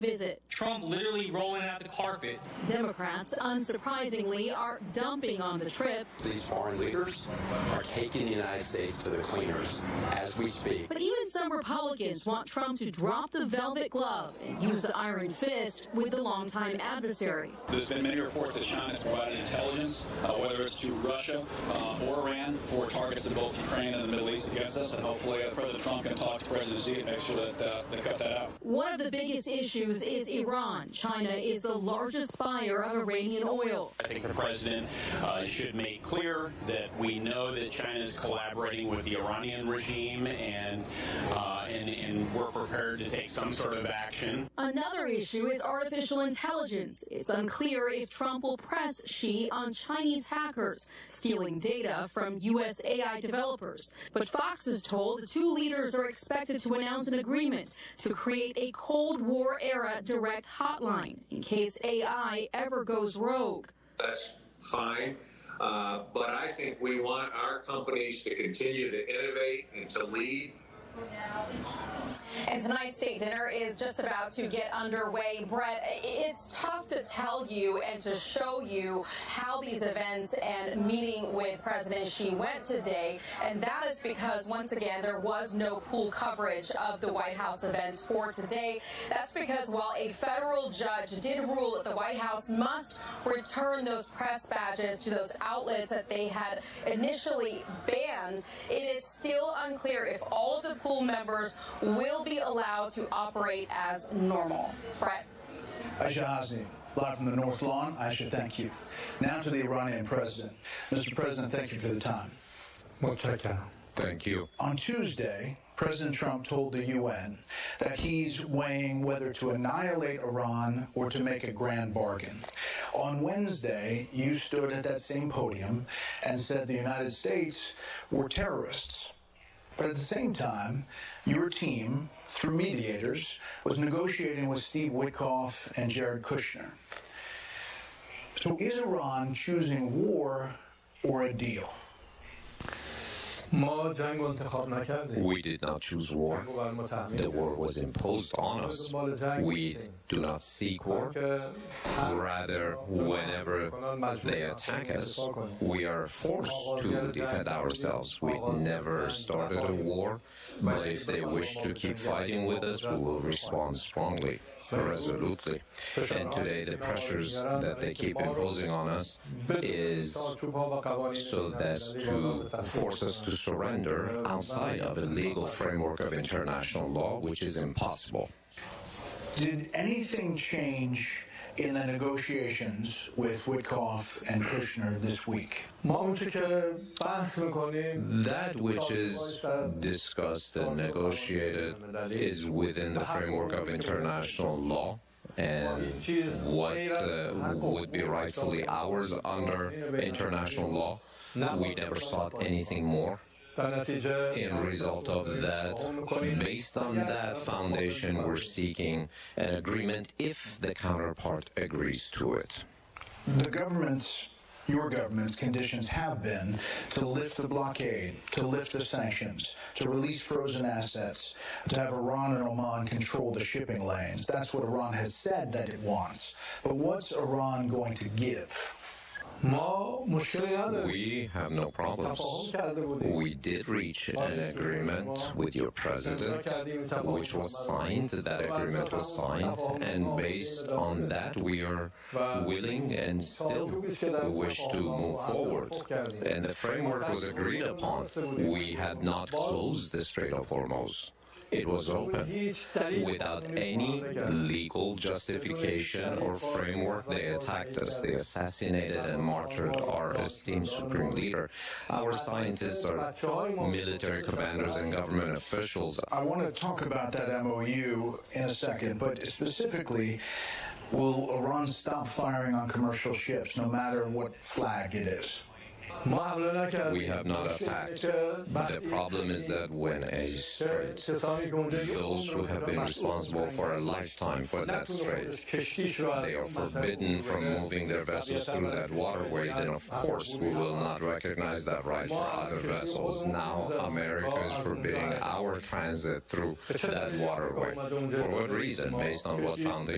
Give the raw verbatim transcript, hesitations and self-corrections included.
visit. Trump literally rolling out the carpet. Democrats, unsurprisingly, are dumping on the trip. These foreign leaders are taking the United States to the cleaners as we speak. But even some Republicans want Trump to drop the velvet glove and use the iron fist with the longtime adversary. There's been many reports that China has provided intelligence, uh, whether it's to Russia uh, or Iran, for targets in both Ukraine and the Middle East against us, and hopefully uh, President Trump can talk to President Xi and make sure that uh, they cut that out. One of the biggest issues is Iran. China is the largest buyer of Iranian oil. I think the president uh, should make clear that we know that China is collaborating with the Iranian regime, and, uh, and, and we're prepared to take some sort of action. Another issue is artificial intelligence. It's unclear if Trump will press Xi on Chinese hackers stealing data from U S A I developers. But Fox is told the two leaders are expected to announce an agreement to create a Cold War-era direct hotline in case A I ever goes rogue. That's fine, uh, but I think we want our companies to continue to innovate and to lead. And tonight's state dinner is just about to get underway. Brett, it's tough to tell you and to show you how these events and meeting with President Xi went today, and that is because, once again, there was no pool coverage of the White House events for today. That's because while a federal judge did rule that the White House must return those press badges to those outlets that they had initially banned, it is still unclear if all of the pool members will be allowed to operate as normal. Brett. Aisha Hasni, live from the North Lawn. Aisha, thank you. Now to the Iranian president. Mister President, thank you for the time. Thank you. On Tuesday, President Trump told the U N that he's weighing whether to annihilate Iran or to make a grand bargain. On Wednesday, you stood at that same podium and said the United States were terrorists. But at the same time, your team, through mediators, was negotiating with Steve Witkoff and Jared Kushner. So is Iran choosing war or a deal? We did not choose war. The war was imposed on us. We do not seek war. Rather, whenever they attack us, we are forced to defend ourselves. We never started a war, but if they wish to keep fighting with us, we will respond strongly, resolutely. And today the pressures that they keep imposing on us is so as to force us to surrender outside of a legal framework of international law, which is impossible. Did anything change in the negotiations with Witkoff and Kushner this week? That which is discussed and negotiated is within the framework of international law, and what uh, would be rightfully ours under international law. We never sought anything more. In result of that, based on that foundation, we're seeking an agreement if the counterpart agrees to it. The government's, your government's conditions have been to lift the blockade, to lift the sanctions, to release frozen assets, to have Iran and Oman control the shipping lanes. That's what Iran has said that it wants. But what's Iran going to give? We have no problems. We did reach an agreement with your president, which was signed. That agreement was signed, and based on that, we are willing and still wish to move forward. And the framework was agreed upon. We had not closed the Strait of Hormuz. It was open. Without any legal justification or framework, they attacked us. They assassinated and martyred our esteemed supreme leader. Our scientists are military commanders and government officials. I want to talk about that M O U in a second, but specifically, will Iran stop firing on commercial ships, no matter what flag it is? We have not attacked. The problem is that when a strait, those who have been responsible for a lifetime for that strait, they are forbidden from moving their vessels through that waterway, then of course we will not recognize that right for other vessels. Now America is forbidding our transit through that waterway. For what reason? Based on what foundation?